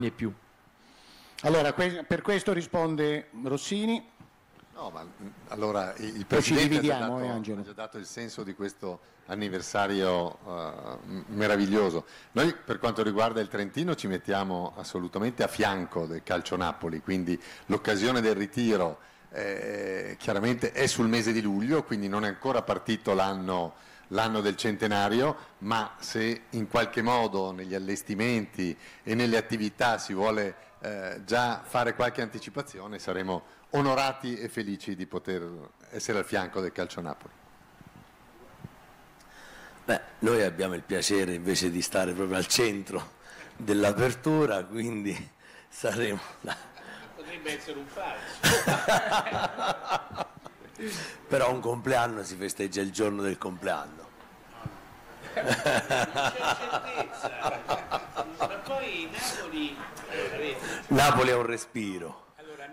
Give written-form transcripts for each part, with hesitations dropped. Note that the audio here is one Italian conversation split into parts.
e più. Allora, per questo risponde Rossini. No, ma allora il Poi ci Presidente dividiamo, ha Angelo. già dato il senso di questo anniversario meraviglioso. Noi per quanto riguarda il Trentino ci mettiamo assolutamente a fianco del Calcio Napoli, quindi l'occasione del ritiro chiaramente è sul mese di luglio, quindi non è ancora partito l'anno del centenario, ma se in qualche modo negli allestimenti e nelle attività si vuole già fare qualche anticipazione, saremo onorati e felici di poter essere al fianco del Calcio Napoli. Beh, noi abbiamo il piacere invece di stare proprio al centro dell'apertura, quindi saremo là. Potrebbe essere un falso. Però un compleanno si festeggia il giorno del compleanno. Non c'è certezza. Ma poi Napoli è un respiro. Allora,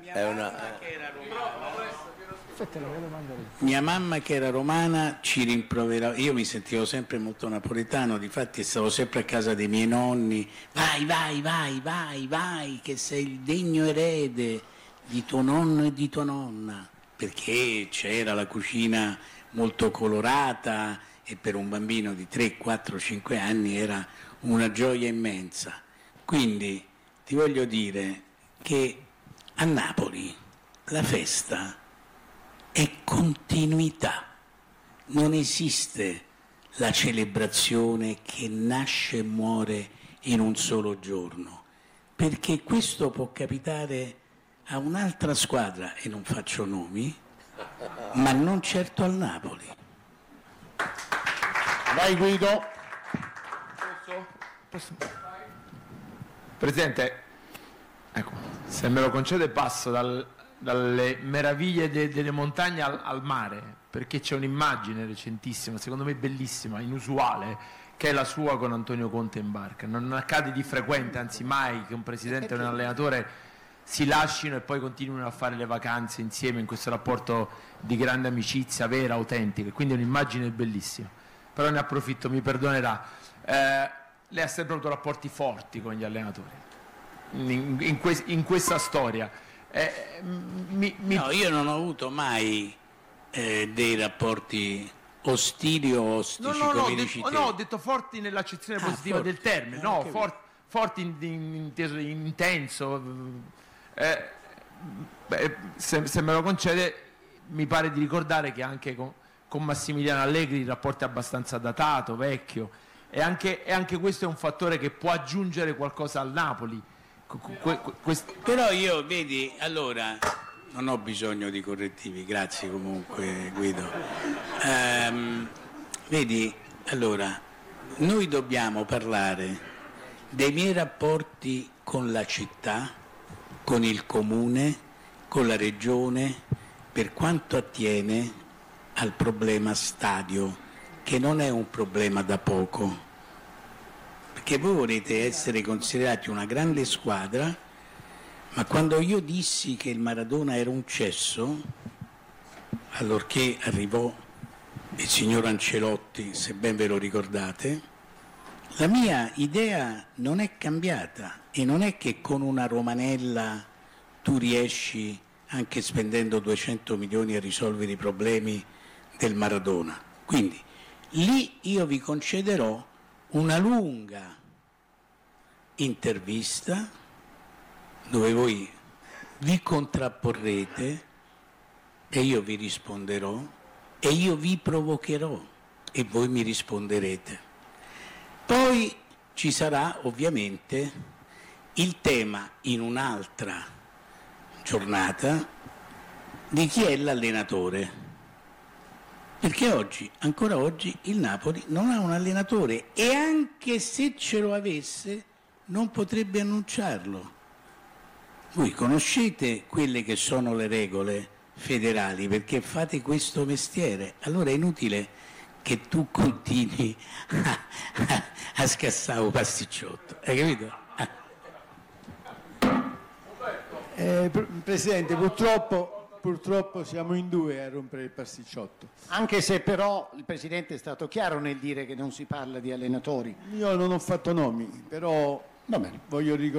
Mia mamma che era romana ci rimproverava, io mi sentivo sempre molto napoletano, difatti stavo sempre a casa dei miei nonni, vai, che sei il degno erede di tuo nonno e di tua nonna, perché c'era la cucina molto colorata e per un bambino di 3, 4, 5 anni era una gioia immensa. Quindi ti voglio dire che a Napoli la festa è continuità, non esiste la celebrazione che nasce e muore in un solo giorno, perché questo può capitare a un'altra squadra, e non faccio nomi, ma non certo al Napoli. Vai Guido. Posso? Presidente, ecco, se me lo concede passo dalle meraviglie delle montagne al mare, perché c'è un'immagine recentissima, secondo me bellissima, inusuale, che è la sua con Antonio Conte in barca. Non accade di frequente, anzi mai, che un presidente e un allenatore si lasciano e poi continuino a fare le vacanze insieme in questo rapporto di grande amicizia vera, autentica, quindi è un'immagine bellissima. Però ne approfitto, mi perdonerà, lei ha sempre avuto rapporti forti con gli allenatori in questa storia. No, io non ho avuto mai dei rapporti ostili o ostici, come dici te. No, ho detto forti nell'accezione positiva forti. del termine, no, forti inteso intenso. Se me lo concede, mi pare di ricordare che anche con Massimiliano Allegri il rapporto è abbastanza datato, vecchio, e anche questo è un fattore che può aggiungere qualcosa al Napoli. Però io, vedi, allora non ho bisogno di correttivi, grazie comunque Guido. Vedi, allora noi dobbiamo parlare dei miei rapporti con la città, con il comune, con la regione, per quanto attiene al problema stadio, che non è un problema da poco, perché voi volete essere considerati una grande squadra, ma quando io dissi che il Maradona era un cesso, allorché arrivò il signor Ancelotti, se ben ve lo ricordate, la mia idea non è cambiata, e non è che con una romanella tu riesci, anche spendendo 200 milioni, a risolvere i problemi del Maradona. Quindi lì io vi concederò una lunga intervista dove voi vi contrapporrete e io vi risponderò e io vi provocherò e voi mi risponderete. Poi ci sarà ovviamente il tema, in un'altra giornata, di chi è l'allenatore. Perché oggi, ancora oggi, il Napoli non ha un allenatore, e anche se ce lo avesse non potrebbe annunciarlo. Voi conoscete quelle che sono le regole federali, perché fate questo mestiere, allora è inutile che tu continui a scassare un pasticciotto, hai capito? Presidente, purtroppo siamo in due a rompere il pasticciotto. Anche se però il Presidente è stato chiaro nel dire che non si parla di allenatori. Io non ho fatto nomi, però voglio ricordare